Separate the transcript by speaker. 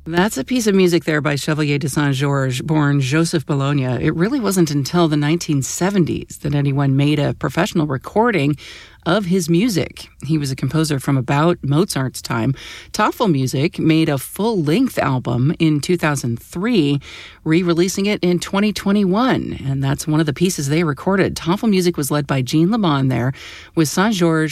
Speaker 1: That's a piece of music there by Chevalier de Saint-Georges, born Joseph Bologna. It really wasn't until the 1970s that anyone made a professional recording of his music. He was a composer from about Mozart's time. Tafelmusik made a full-length album in 2003, re-releasing it in 2021, and that's one of the pieces they recorded. Tafelmusik was led by Jean Le Bon there, with Saint-Georges